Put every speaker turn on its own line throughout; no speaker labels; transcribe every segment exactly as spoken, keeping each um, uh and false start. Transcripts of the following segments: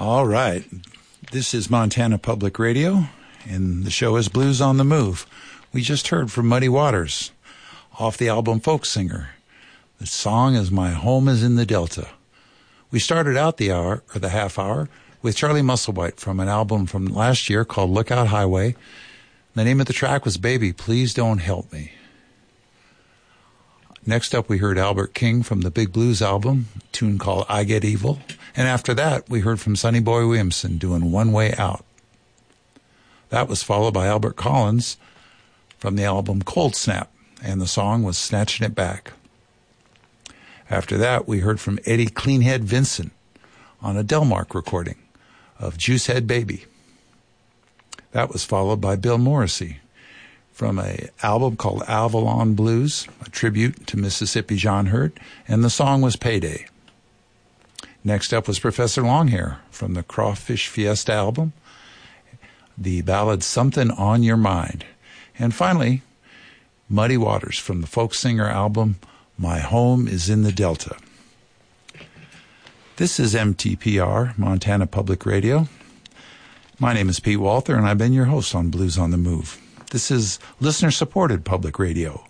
All right. This is Montana Public Radio, and the show is Blues on the Move. We just heard from Muddy Waters off the album Folk Singer. The song is My Home is in the Delta. We started out the hour, or the half hour, with Charlie Musselwhite from an album from last year called Lookout Highway. The name of the track was Baby, Please Don't Help Me. Next up, we heard Albert King from the Big Blues album, a tune called I Get Evil. And after that, we heard from Sonny Boy Williamson doing One Way Out. That was followed by Albert Collins from the album Cold Snap, and the song was Snatching It Back. After that, we heard from Eddie Cleanhead Vincent on a Delmark recording of Juicehead Baby. That was followed by Bill Morrissey from an album called Avalon Blues, a tribute to Mississippi John Hurt, and the song was Payday. Next up was Professor Longhair from the Crawfish Fiesta album, the ballad Something on Your Mind. And finally, Muddy Waters from the Folk Singer album, My Home is in the Delta. This is M T P R, Montana Public Radio. My name is Pete Walther, and I've been your host on Blues on the Move. This is listener-supported public radio.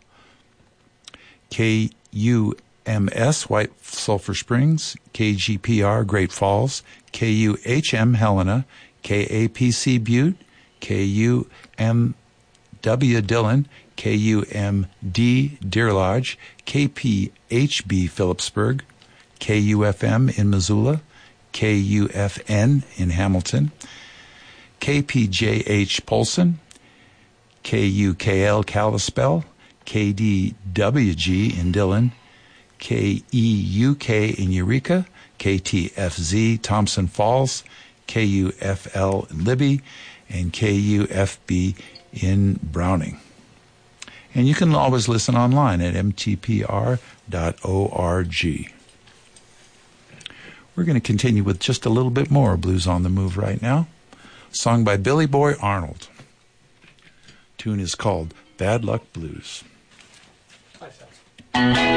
K U M S, White Sulphur Springs, K G P R, Great Falls, K U H M, Helena, K A P C, Butte, K U M W, Dillon, K U M D, Deer Lodge, K P H B, Phillipsburg, K U F M in Missoula, K U F N in Hamilton, K P J H Polson, K U K L Kalispell, K D W G in Dillon, K E U K in Eureka, K T F Z Thompson Falls, K U F L in Libby, and K U F B in Browning. And you can always listen online at m t p r dot org. We're going to continue with just a little bit more Blues on the Move right now, sung by Billy Boy Arnold. Tune is called Bad Luck Blues.